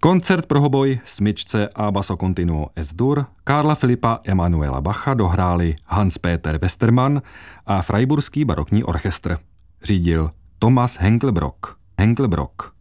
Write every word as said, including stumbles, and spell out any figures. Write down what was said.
Koncert pro hoboj, smyčce a basso continuo S-dur Karla Filipa Emanuela Bacha dohráli Hans-Peter Westermann a Freiburský barokní orchestr. Řídil Thomas Henkelbrock. Henkelbrock.